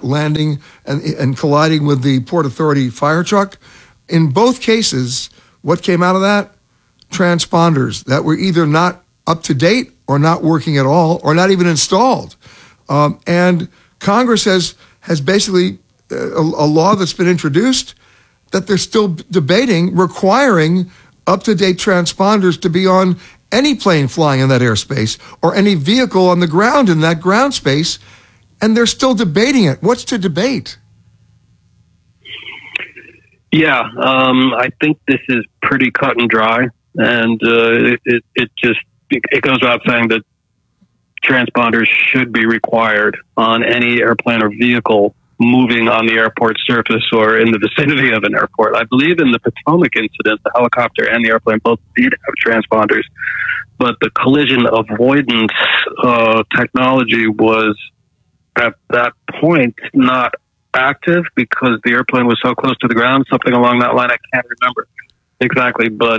landing and colliding with the Port Authority fire truck. In both cases, what came out of that? Transponders that were either not up to date or not working at all or not even installed. And Congress has basically a law that's been introduced that they're still debating, requiring up-to-date transponders to be on any plane flying in that airspace or any vehicle on the ground in that ground space, and they're still debating it. What's to debate? Yeah, I think this is pretty cut and dry, and it goes without saying that transponders should be required on any airplane or vehicle moving on the airport surface or in the vicinity of an airport. I believe in the Potomac incident, the helicopter and the airplane both did have transponders, but the collision avoidance technology was at that point not active because the airplane was so close to the ground, something along that line. I can't remember exactly, but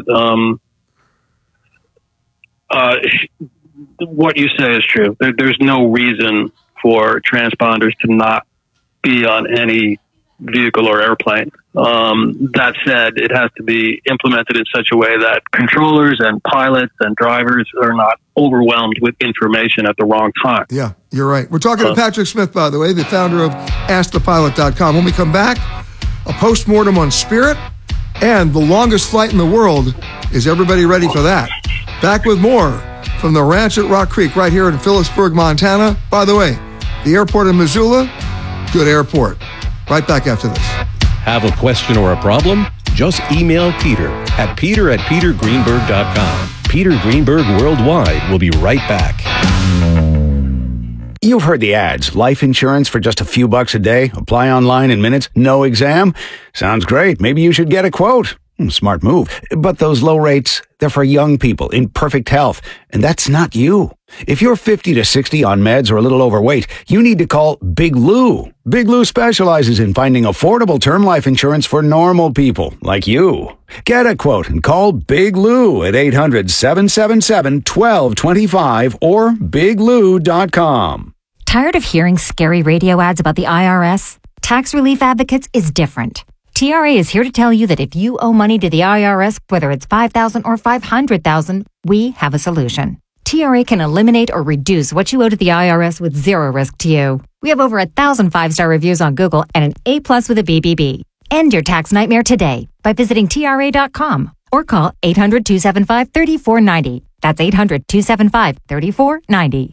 what you say is true. There's no reason for transponders to not be on any vehicle or airplane. That said, it has to be implemented in such a way that controllers and pilots and drivers are not overwhelmed with information at the wrong time. Yeah, you're right. We're talking to Patrick Smith, by the way, the founder of AskThePilot.com. When we come back, a postmortem on Spirit and the longest flight in the world. Is everybody ready for that? Back with more from the ranch at Rock Creek right here in Phillipsburg, Montana. By the way, the airport in Missoula, good airport. Right back after this. Have a question or a problem? Just email Peter at peter@petergreenberg.com. Peter Greenberg Worldwide will be right back. You've heard the ads. Life insurance for just a few bucks a day. Apply online in minutes. No exam. Sounds great. Maybe you should get a quote. Smart move. But those low rates, they're for young people in perfect health. And that's not you. If you're 50 to 60 on meds or a little overweight, you need to call Big Lou. Big Lou specializes in finding affordable term life insurance for normal people like you. Get a quote and call Big Lou at 800-777-1225 or biglou.com. Tired of hearing scary radio ads about the IRS? Tax Relief Advocates is different. TRA is here to tell you that if you owe money to the IRS, whether it's $5,000 or $500,000, we have a solution. TRA can eliminate or reduce what you owe to the IRS with zero risk to you. We have over 1,000 5-star reviews on Google and an A+ with a BBB. End your tax nightmare today by visiting TRA.com or call 800-275-3490. That's 800-275-3490.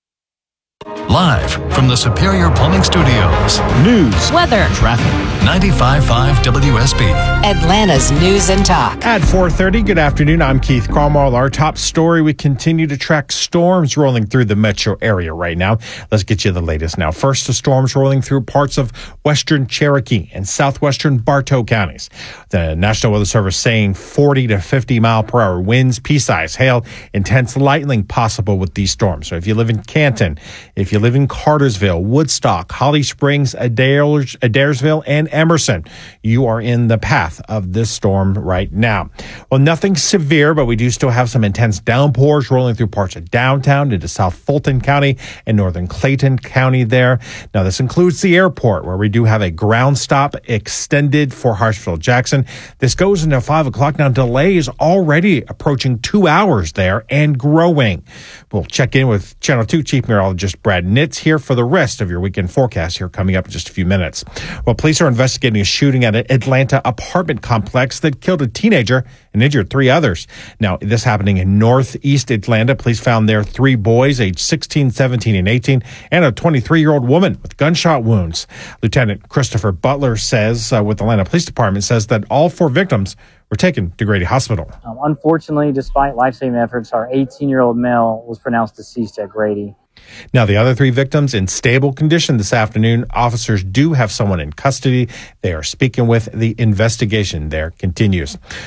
Live from the Superior Plumbing Studios. News, weather, traffic. 95.5 WSB. Atlanta's News and Talk. At 4:30, good afternoon. I'm Keith Cromwell. Our top story, we continue to track storms rolling through the metro area right now. Let's get you the latest now. First, the storms rolling through parts of western Cherokee and southwestern Bartow counties. The National Weather Service saying 40 to 50 mile per hour winds, pea-sized hail, intense lightning possible with these storms. So if you live in Canton, if you live in Cartersville, Woodstock, Holly Springs, Adairsville, and Emerson, you are in the path of this storm right now. Well, nothing severe, but we do still have some intense downpours rolling through parts of downtown into South Fulton County and northern Clayton County there. Now, this includes the airport, where we do have a ground stop extended for Hartsfield-Jackson. This goes into 5 o'clock. Now, delay is already approaching 2 hours there and growing. We'll check in with Channel 2 Chief Meteorologist Brad Nitz here for the rest of your weekend forecast here coming up in just a few minutes. Well, police are investigating a shooting at an Atlanta apartment complex that killed a teenager and injured 3 others. Now, this happening in northeast Atlanta. Police found there 3 boys, aged 16, 17, and 18, and a 23-year-old woman with gunshot wounds. Lieutenant Christopher Butler says, with the Atlanta Police Department, says that all 4 victims were taken to Grady Hospital. Unfortunately, despite life-saving efforts, our 18-year-old male was pronounced deceased at Grady. Now, the other 3 victims in stable condition this afternoon. Officers do have someone in custody. They are speaking with. The investigation there continues.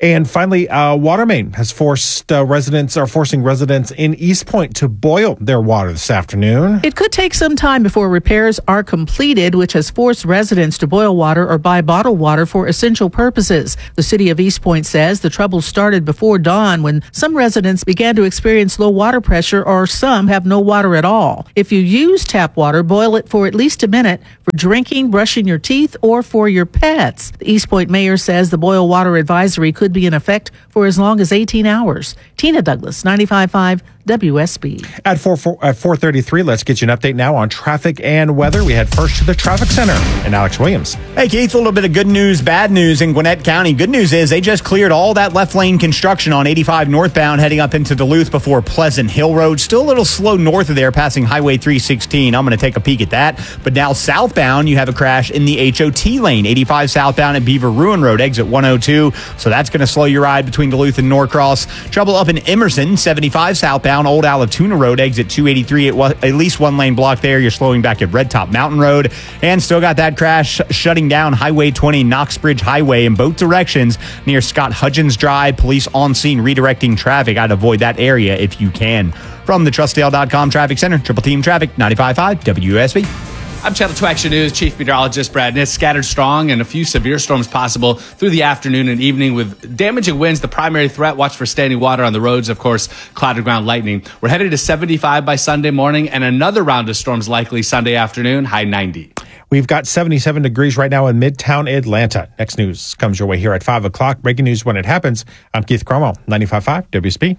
And finally, water main has forcing residents in East Point to boil their water this afternoon. It could take some time before repairs are completed, which has forced residents to boil water or buy bottled water for essential purposes. The city of East Point says the trouble started before dawn when some residents began to experience low water pressure, or some have no water at all. If you use tap water, boil it for at least a minute for drinking, brushing your teeth, or for your pets. The East Point mayor says the boil water advisory could be in effect for as long as 18 hours. Tina Douglas, 95.5 WSB. At 4:33, let's get you an update now on traffic and weather. We head first to the traffic center and Alex Williams. Hey, Keith, a little bit of good news, bad news in Gwinnett County. Good news is they just cleared all that left lane construction on 85 northbound heading up into Duluth before Pleasant Hill Road. Still a little slow north of there, passing Highway 316. I'm going to take a peek at that. But now southbound, you have a crash in the HOT lane, 85 southbound at Beaver Ruin Road, exit 102. So that's going to slow your ride between Duluth and Norcross. Trouble up in Emerson, 75 southbound, Old Alatoona Road, exit 283. At least one lane block there. You're slowing back at Red Top Mountain Road. And still got that crash shutting down Highway 20, Knoxbridge Highway in both directions near Scott Hudgens Drive. Police on scene redirecting traffic. I'd avoid that area if you can. From the TrustDale.com Traffic Center, Triple Team Traffic, 95.5 WSB. I'm Channel 2 Action News Chief Meteorologist Brad Nitz. Scattered strong and a few severe storms possible through the afternoon and evening with damaging winds. The primary threat, watch for standing water on the roads, of course, clouded ground lightning. We're headed to 75 by Sunday morning and another round of storms likely Sunday afternoon, high 90. We've got 77 degrees right now in Midtown Atlanta. Next news comes your way here at 5 o'clock. Breaking news when it happens. I'm Keith Cromwell, 95.5 WSB.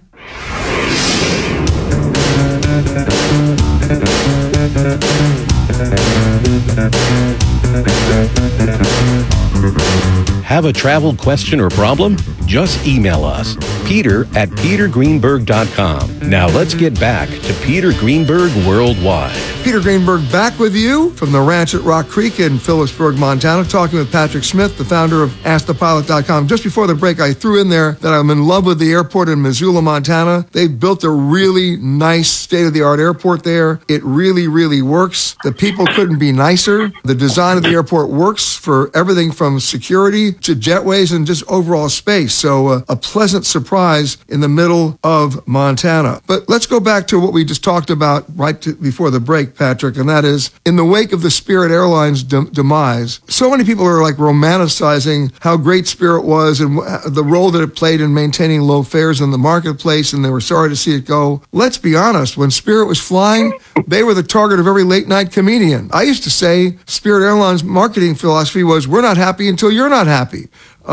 Have a travel question or problem? Just email us, peter@petergreenberg.com. Now let's get back to Peter Greenberg Worldwide. Peter Greenberg back with you from the ranch at Rock Creek in Phillipsburg, Montana, talking with Patrick Smith, the founder of AskThePilot.com. Just before the break, I threw in there that I'm in love with the airport in Missoula, Montana. They've built a really nice state-of-the-art airport there. It really, really works. The people couldn't be nicer. The design of the airport works for everything from security to jetways and just overall space. So a pleasant surprise in the middle of Montana. But let's go back to what we just talked about before the break, Patrick, and that is in the wake of the Spirit Airlines demise, so many people are like romanticizing how great Spirit was and the role that it played in maintaining low fares in the marketplace, and they were sorry to see it go. Let's be honest, when Spirit was flying, they were the target of every late night comedian. I used to say Spirit Airlines marketing philosophy was, we're not happy until you're not happy.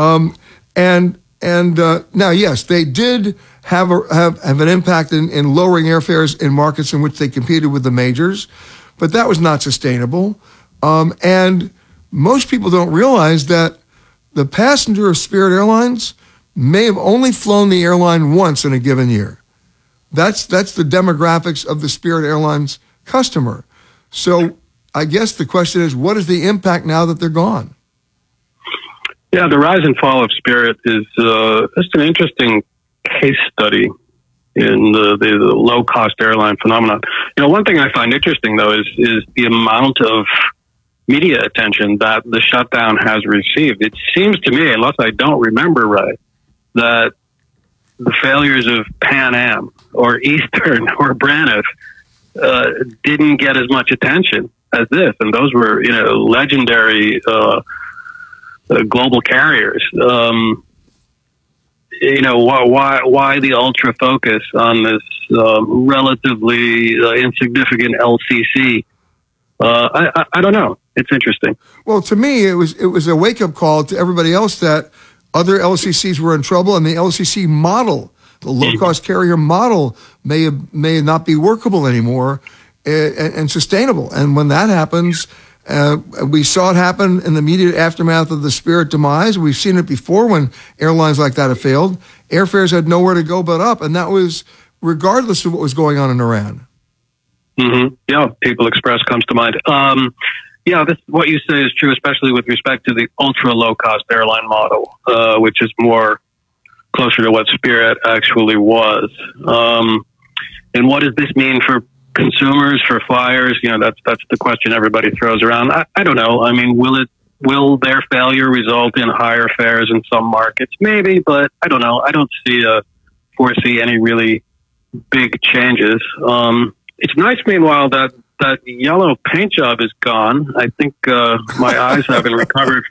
Now, yes, they did have an impact in lowering airfares in markets in which they competed with the majors, but that was not sustainable. And most people don't realize that the passenger of Spirit Airlines may have only flown the airline once in a given year. That's the demographics of the Spirit Airlines customer. So I guess the question is, what is the impact now that they're gone? Yeah, the rise and fall of Spirit is just an interesting case study in the low-cost airline phenomenon. You know, one thing I find interesting, though, is the amount of media attention that the shutdown has received. It seems to me, unless I don't remember right, that the failures of Pan Am or Eastern or Braniff didn't get as much attention as this. And those were, legendary global carriers. Why the ultra focus on this relatively insignificant LCC? I don't know. It's interesting. Well, to me, it was a wake up call to everybody else that other LCCs were in trouble, and the LCC model, the low cost carrier model, may not be workable anymore and sustainable. And when that happens, we saw it happen in the immediate aftermath of the Spirit demise. We've seen it before when airlines like that have failed. Airfares had nowhere to go but up, and that was regardless of what was going on in Iran. Mm-hmm. Yeah, People Express comes to mind. What you say is true, especially with respect to the ultra low cost airline model, which is more closer to what Spirit actually was. And what does this mean for consumers, for flyers? That's the question everybody throws around. I don't know. I mean, will it Will their failure result in higher fares in some markets? Maybe, but I don't know. I don't foresee any really big changes. It's nice, meanwhile, that yellow paint job is gone. I think my eyes haven't recovered.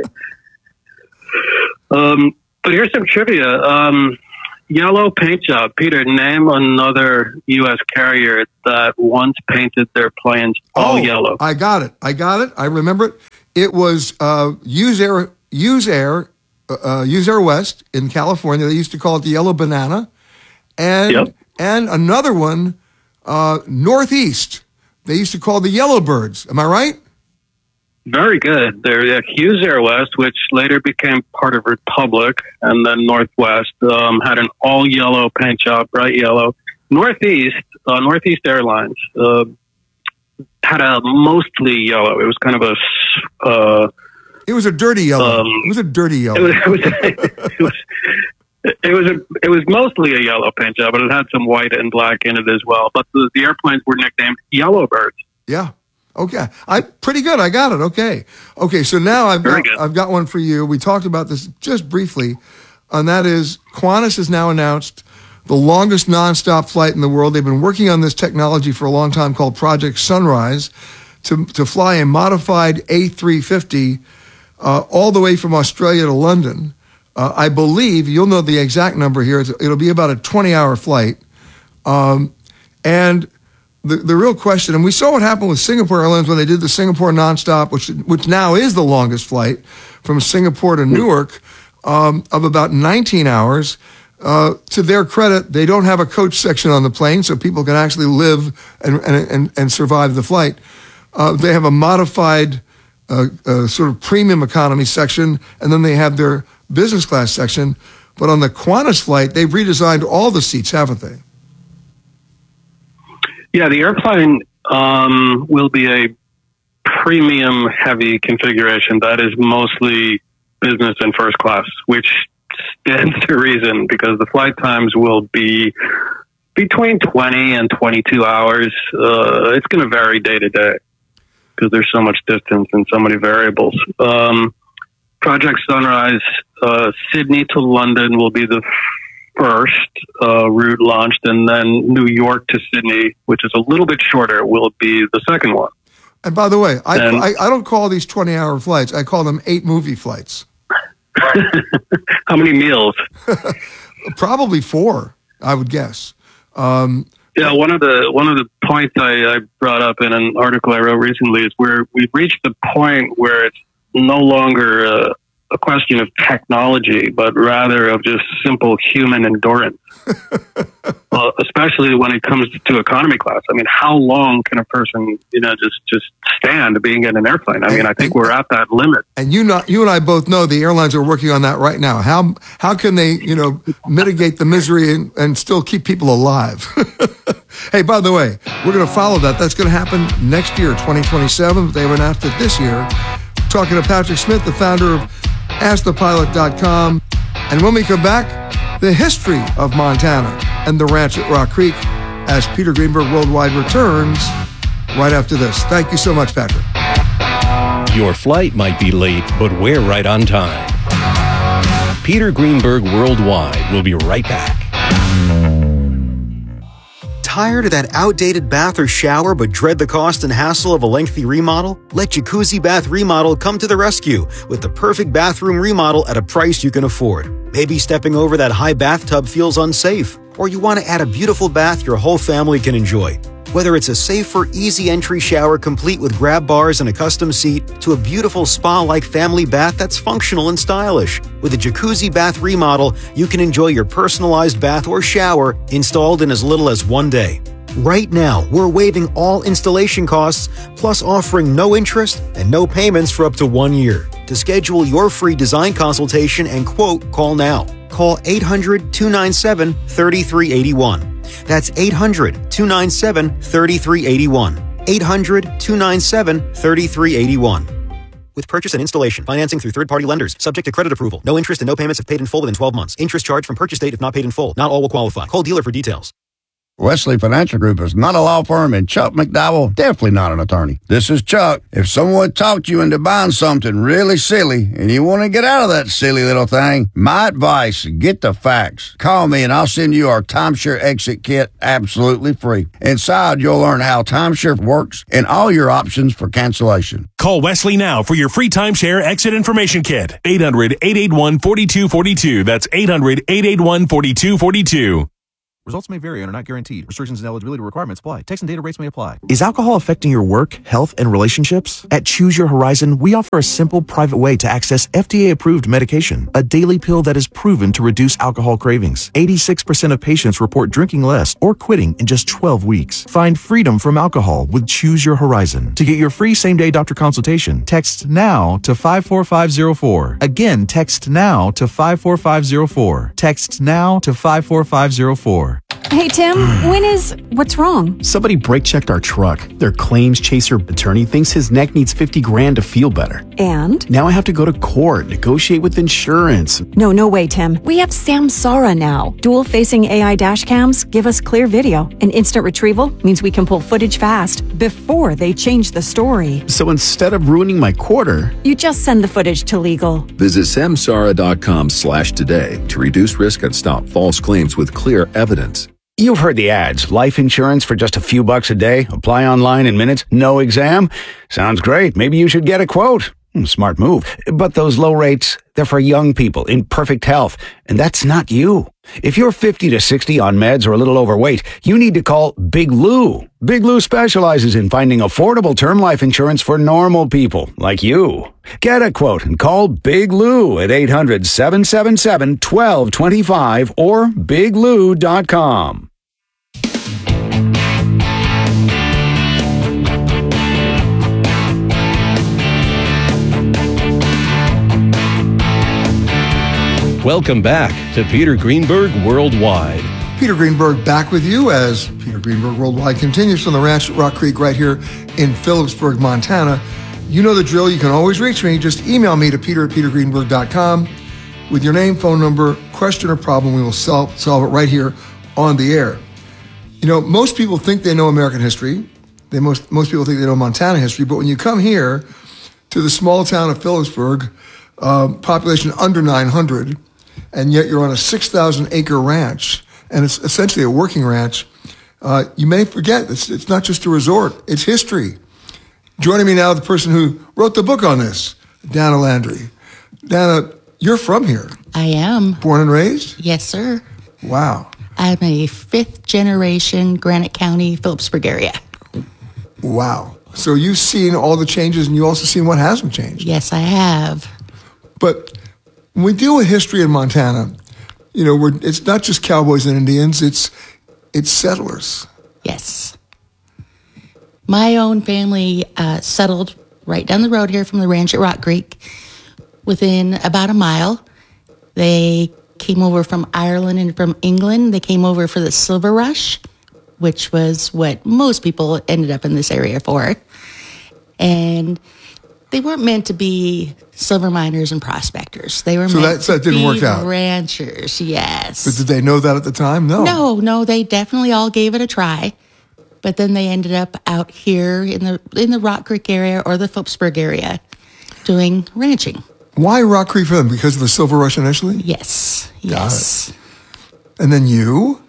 But here's some trivia. Yellow paint job. Peter, name another U.S. carrier that once painted their planes all yellow. I got it. I remember it. It was Use Air West in California. They used to call it the Yellow Banana. And another one, Northeast. They used to call the Yellow Birds. Am I right? Very good. They're Hughes Air West, which later became part of Republic, and then Northwest had an all-yellow paint job, bright yellow. Northeast Airlines had a mostly yellow. It was kind of a... it was a dirty yellow. It was a dirty yellow. It was mostly a yellow paint job, but it had some white and black in it as well. But the airplanes were nicknamed Yellowbirds. Yeah. Okay. Pretty good. I got it. Okay. So now I've got one for you. We talked about this just briefly, and that is Qantas has now announced the longest nonstop flight in the world. They've been working on this technology for a long time called Project Sunrise to fly a modified A350 all the way from Australia to London. I believe, you'll know the exact number here, it'll be about a 20-hour flight. And the real question, and we saw what happened with Singapore Airlines when they did the Singapore nonstop, which now is the longest flight from Singapore to Newark, of about 19 hours. To their credit, they don't have a coach section on the plane, so people can actually live and survive the flight. They have a modified sort of premium economy section, and then they have their business class section. But on the Qantas flight, they've redesigned all the seats, haven't they? Yeah, the airplane will be a premium heavy configuration that is mostly business and first class, which stands to reason because the flight times will be between 20 and 22 hours. It's going to vary day to day because there's so much distance and so many variables. Project Sunrise, Sydney to London will be the first route launched, and then New York to Sydney, which is a little bit shorter, will be the second one. And by the way, I don't call these 20-hour flights. I call them 8-movie flights. How many meals? Probably 4, I would guess. Yeah, one of the points I brought up in an article I wrote recently is where we've reached the point where it's no longer a question of technology, but rather of just simple human endurance. Especially when it comes to economy class. I mean, how long can a person, just stand being in an airplane? I mean, I think we're at that limit. And you and I both know the airlines are working on that right now. How can they, mitigate the misery and still keep people alive? Hey, by the way, we're going to follow that. That's going to happen next year, 2027. They've announced it this year. Talking to Patrick Smith, the founder of AskThePilot.com. And when we come back, the history of Montana and the ranch at Rock Creek as Peter Greenberg Worldwide returns right after this. Thank you so much, Patrick. Your flight might be late, but we're right on time. Peter Greenberg Worldwide will be right back. Tired of that outdated bath or shower but dread the cost and hassle of a lengthy remodel? Let Jacuzzi Bath Remodel come to the rescue with the perfect bathroom remodel at a price you can afford. Maybe stepping over that high bathtub feels unsafe, or you want to add a beautiful bath your whole family can enjoy. Whether it's a safer, easy entry shower complete with grab bars and a custom seat, to a beautiful spa-like family bath that's functional and stylish. With a Jacuzzi Bath Remodel, you can enjoy your personalized bath or shower installed in as little as 1 day. Right now, we're waiving all installation costs, plus offering no interest and no payments for up to 1 year. To schedule your free design consultation and quote, call now. Call 800-297-3381. That's 800-297-3381. 800-297-3381. With purchase and installation, financing through third-party lenders, subject to credit approval. No interest and no payments if paid in full within 12 months. Interest charged from purchase date if not paid in full. Not all will qualify. Call dealer for details. Wesley Financial Group is not a law firm, and Chuck McDowell, definitely not an attorney. This is Chuck. If someone talked you into buying something really silly and you want to get out of that silly little thing, my advice, get the facts. Call me and I'll send you our timeshare exit kit absolutely free. Inside, you'll learn how timeshare works and all your options for cancellation. Call Wesley now for your free timeshare exit information kit. 800-881-4242. That's 800-881-4242. Results may vary and are not guaranteed. Restrictions and eligibility requirements apply. Text and data rates may apply. Is alcohol affecting your work, health, and relationships? At Choose Your Horizon, we offer a simple, private way to access FDA-approved medication, a daily pill that is proven to reduce alcohol cravings. 86% of patients report drinking less or quitting in just 12 weeks. Find freedom from alcohol with Choose Your Horizon. To get your free same-day doctor consultation, text NOW to 54504. Again, text NOW to 54504. Text NOW to 54504. Hey, Tim, what's wrong? Somebody brake checked our truck. Their claims chaser attorney thinks his neck needs $50,000 to feel better. And? Now I have to go to court, negotiate with insurance. No way, Tim. We have Samsara now. Dual-facing AI dash cams give us clear video, and instant retrieval means we can pull footage fast before they change the story. So instead of ruining my quarter, you just send the footage to legal. Visit samsara.com/today to reduce risk and stop false claims with clear evidence. You've heard the ads. Life insurance for just a few bucks a day. Apply online in minutes. No exam. Sounds great. Maybe you should get a quote. Smart move. But those low rates, they're for young people in perfect health. And that's not you. If you're 50 to 60 on meds or a little overweight, you need to call Big Lou. Big Lou specializes in finding affordable term life insurance for normal people like you. Get a quote and call Big Lou at 800-777-1225 or biglou.com. Welcome back to Peter Greenberg Worldwide. Peter Greenberg back with you as Peter Greenberg Worldwide continues from the ranch at Rock Creek right here in Phillipsburg, Montana. You know the drill. You can always reach me. Just email me to peter@petergreenberg.com with your name, phone number, question, or problem. We will solve it right here on the air. You know, most people think they know American history. Most people think they know Montana history. But when you come here to the small town of Phillipsburg, population under 900, and yet you're on a 6,000-acre ranch, and it's essentially a working ranch, you may forget it's not just a resort, it's history. Joining me now, the person who wrote the book on this, Dana Landry. Dana, you're from here. I am. Born and raised? Yes, sir. Wow. I'm a fifth-generation Granite County, Phillipsburg area. Wow. So you've seen all the changes, and you've also seen what hasn't changed. Yes, I have. But when we deal with history in Montana, you know, it's not just cowboys and Indians, it's settlers. Yes. My own family settled right down the road here from the ranch at Rock Creek within about a mile. They came over from Ireland and from England. They came over for the Silver Rush, which was what most people ended up in this area for. And they weren't meant to be silver miners and prospectors. They were meant to didn't be work out. Ranchers, yes. But did they know that at the time? No, they definitely all gave it a try. But then they ended up out here in the Rock Creek area or the Phillipsburg area doing ranching. Why Rock Creek for them? Because of the Silver Rush initially? Yes. Got it. And then you?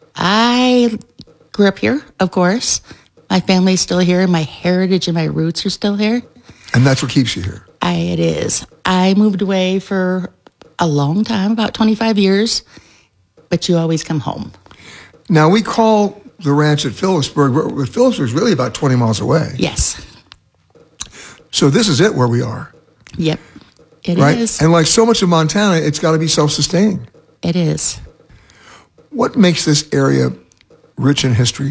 I grew up here, of course. My family's still here. My heritage and my roots are still here. And that's what keeps you here? It is. I moved away for a long time, about 25 years, but you always come home. Now, we call the ranch at Phillipsburg, but Phillipsburg is really about 20 miles away. Yes. So this is it where we are. Yep, it right? is. And like so much of Montana, it's got to be self-sustaining. It is. What makes this area rich in history?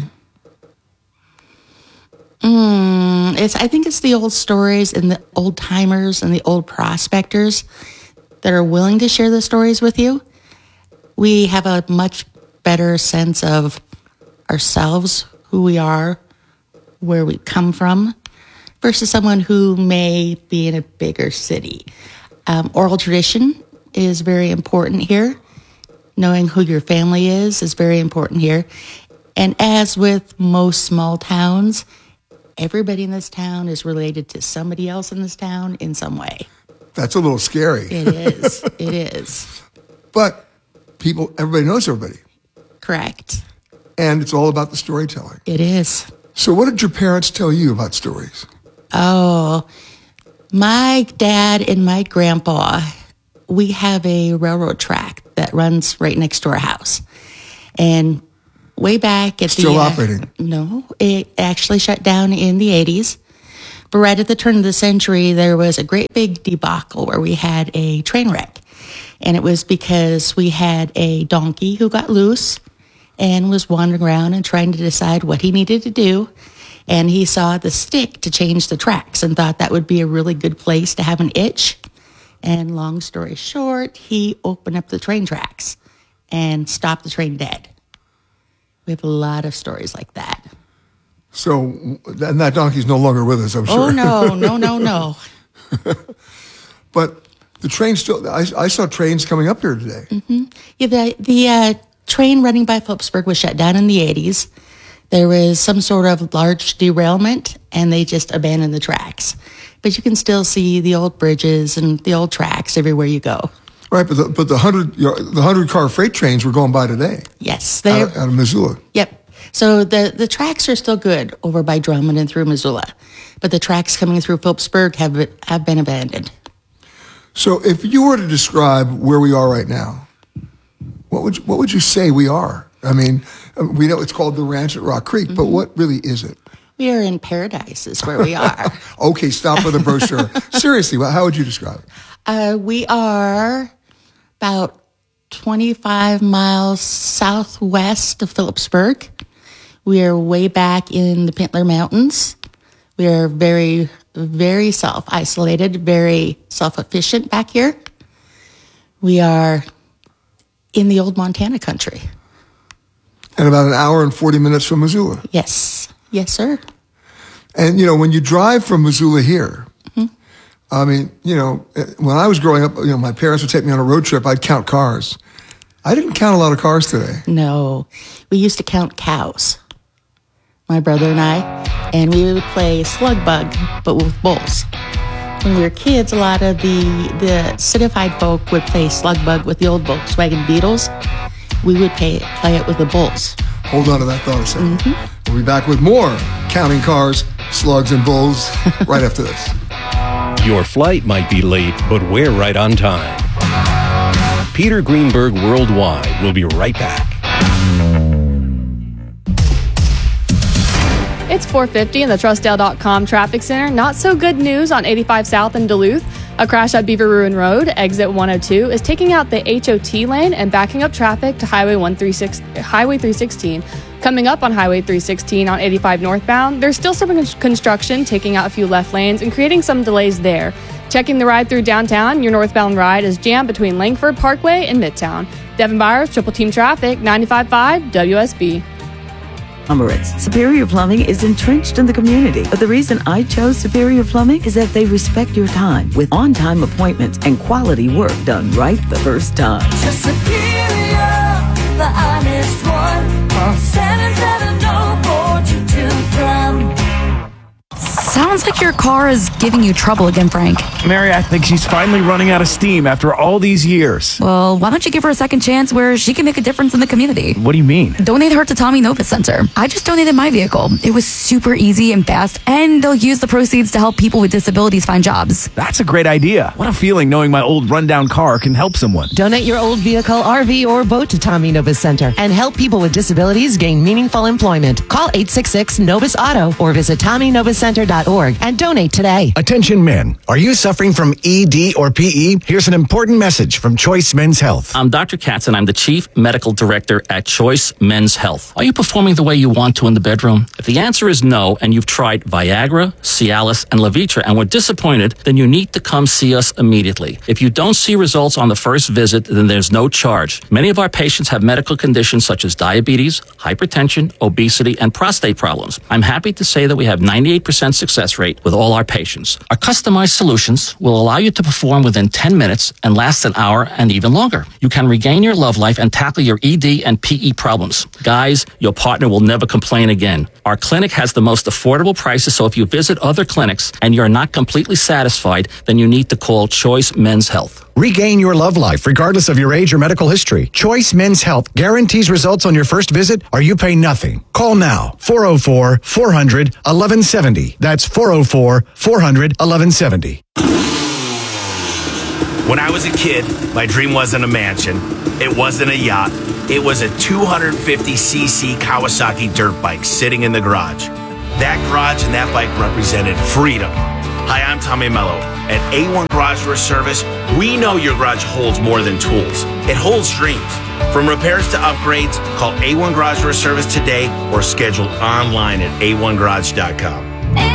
I think it's the old stories and the old timers and the old prospectors that are willing to share the stories with you. We have a much better sense of ourselves, who we are, where we come from, versus someone who may be in a bigger city. Oral tradition is very important here. Knowing who your family is very important here. And as with most small towns, everybody in this town is related to somebody else in this town in some way. That's a little scary. It is. It is. But everybody knows everybody. Correct. And it's all about the storytelling. It is. So what did your parents tell you about stories? Oh, my dad and my grandpa, we have a railroad track that runs right next to our house. And way back at Still operating? No, it actually shut down in the 80s. But right at the turn of the century, there was a great big debacle where we had a train wreck. And it was because we had a donkey who got loose and was wandering around and trying to decide what he needed to do. And he saw the stick to change the tracks and thought that would be a really good place to have an itch. And long story short, he opened up the train tracks and stopped the train dead. We have a lot of stories like that. So, and that donkey's no longer with us, I'm sure. Oh, no. But the train still, I saw trains coming up here today. Mm-hmm. Yeah, the train running by Phillipsburg was shut down in the 80s. There was some sort of large derailment, and they just abandoned the tracks. But you can still see the old bridges and the old tracks everywhere you go. Right, but the 100-car freight trains were going by today. Yes, out of Missoula. Yep. So the tracks are still good over by Drummond and through Missoula, but the tracks coming through Phillipsburg have been abandoned. So, if you were to describe where we are right now, what would you say we are? I mean, we know it's called the Ranch at Rock Creek, but what really is it? We are in paradise, is where we are. Okay, stop with the brochure. Seriously, how would you describe it? We are about 25 miles southwest of Phillipsburg. We are way back in the Pintler Mountains. We are very, very self-isolated, very self-efficient back here. We are in the old Montana country. And about an hour and 40 minutes from Missoula. Yes. Yes, sir. And, when you drive from Missoula here, I mean, when I was growing up, my parents would take me on a road trip. I'd count cars. I didn't count a lot of cars today. No. We used to count cows, my brother and I, and we would play slug bug, but with bulls. When we were kids, a lot of the citified folk would play slug bug with the old Volkswagen Beetles. We would play it with the bulls. Hold on to that thought a second. We'll be back with more Counting Cars, Slugs, and Bulls right after this. Your flight might be late, but we're right on time. Peter Greenberg Worldwide will be right back. It's 4:50 in the Trustdale.com traffic center. Not so good news on 85 South in Duluth. A crash at Beaver Ruin Road, exit 102, is taking out the HOT lane and backing up traffic to Highway 316. Coming up on Highway 316 on 85 northbound, there's still some construction taking out a few left lanes and creating some delays there. Checking the ride through downtown, your northbound ride is jammed between Langford Parkway and Midtown. Devin Byers, Triple Team Traffic, 95.5 WSB. Superior Plumbing is entrenched in the community, but the reason I chose Superior Plumbing is that they respect your time with on-time appointments and quality work done right the first time. Superior, the honest one. Call 770-422-PLUM. Sounds like your car is giving you trouble again, Frank. Mary, I think she's finally running out of steam after all these years. Well, why don't you give her a second chance where she can make a difference in the community? What do you mean? Donate her to Tommy Novus Center. I just donated my vehicle. It was super easy and fast, and they'll use the proceeds to help people with disabilities find jobs. That's a great idea. What a feeling knowing my old rundown car can help someone. Donate your old vehicle, RV, or boat to Tommy Novus Center and help people with disabilities gain meaningful employment. Call 866-NOVUS-AUTO or visit TommyNovusCenter.org and donate today. Attention men, are you suffering from ED or PE? Here's an important message from Choice Men's Health. I'm Dr. Katz, and I'm the Chief Medical Director at Choice Men's Health. Are you performing the way you want to in the bedroom? If the answer is no, and you've tried Viagra, Cialis, and Levitra and were disappointed, then you need to come see us immediately. If you don't see results on the first visit, then there's no charge. Many of our patients have medical conditions such as diabetes, hypertension, obesity, and prostate problems. I'm happy to say that we have 98% success success rate with all our patients. Our customized solutions will allow you to perform within 10 minutes and last an hour and even longer. You can regain your love life and tackle your ED and PE problems. Guys, your partner will never complain again. Our clinic has the most affordable prices, so if you visit other clinics and you're not completely satisfied, then you need to call Choice Men's Health. Regain your love life regardless of your age or medical history. Choice Men's Health guarantees results on your first visit or you pay nothing. Call now. 404-400-1170. That's 404-400-1170. When I was a kid, my dream wasn't a mansion. It wasn't a yacht. It was a 250cc Kawasaki dirt bike sitting in the garage. That garage and that bike represented freedom. Hi, I'm Tommy Mello. At A1 Garage Door Service, we know your garage holds more than tools. It holds dreams. From repairs to upgrades, call A1 Garage Door Service today or schedule online at a1garage.com.